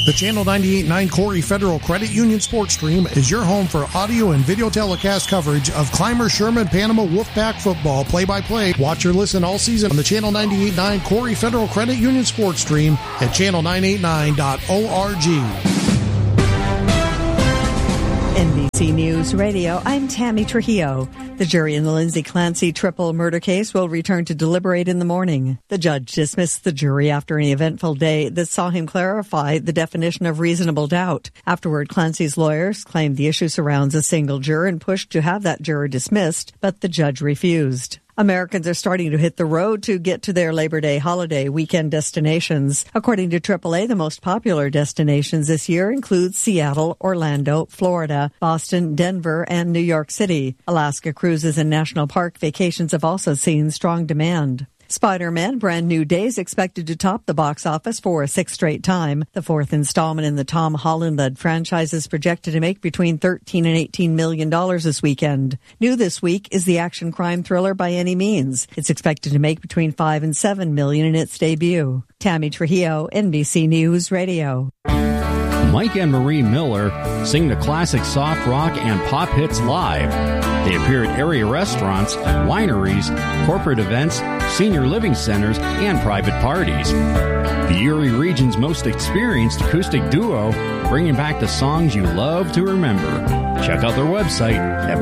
The Channel 98.9 Corey Federal Credit Union Sports Stream is your home for audio and video telecast coverage of Clymer Sherman Panama Wolfpack football play-by-play. Watch or listen all season on the Channel 98.9 Corey Federal Credit Union Sports Stream at channel989.org. NBC News Radio, I'm Tammy Trujillo. The jury in the Lindsay Clancy triple murder case will return to deliberate in the morning. The judge dismissed the jury after an eventful day that saw him clarify the definition of reasonable doubt. Afterward, Clancy's lawyers claimed the issue surrounds a single juror and pushed to have that juror dismissed, but the judge refused. Americans are starting to hit the road to get to their Labor Day holiday weekend destinations. According to AAA, the most popular destinations this year include Seattle, Orlando, Florida, Boston, Denver, and New York City. Alaska cruises and national park vacations have also seen strong demand. Spider-Man Brand New Day is expected to top the box office for a sixth straight time. The fourth installment in the Tom Holland-led franchise is projected to make between $13 and $18 million this weekend. New this week is the action crime thriller By Any Means. It's expected to make between $5 and $7 million in its debut. Tammy Trujillo, NBC News Radio. Mike and Marie Miller sing the classic soft rock and pop hits live. They appear at area restaurants, wineries, corporate events, senior living centers, and private parties. The Erie region's most experienced acoustic duo, bringing back the songs you love to remember. Check out their website at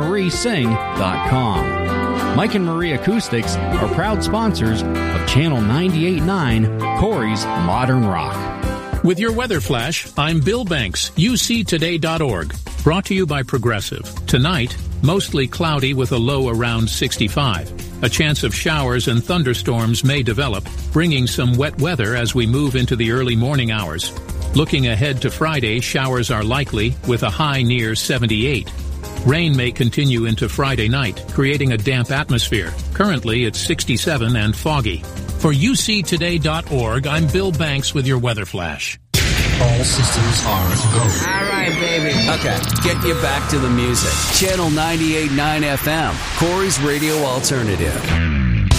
mikeandmariesing.com. Mike and Marie Acoustics are proud sponsors of Channel 98.9, Corey's Modern Rock. With your weather flash, I'm Bill Banks, uctoday.org. Brought to you by Progressive. Tonight, mostly cloudy with a low around 65. A chance of showers and thunderstorms may develop, bringing some wet weather as we move into the early morning hours. Looking ahead to Friday, showers are likely with a high near 78. Rain may continue into Friday night, creating a damp atmosphere. Currently, it's 67 and foggy. For uctoday.org, I'm Bill Banks with your weather flash. All systems are go. All right, baby. Okay, get you back to the music. Channel 98.9 FM, Corey's Radio Alternative.